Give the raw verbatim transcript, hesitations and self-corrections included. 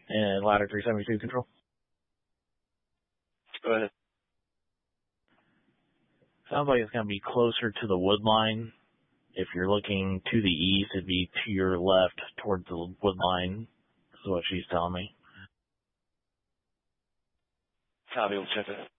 And ladder three seventy-two control. Go ahead. Sounds like it's going to be closer to the wood line. If you're looking to the east, it'd be to your left towards the wood line, is what she's telling me. Copy, we'll check it.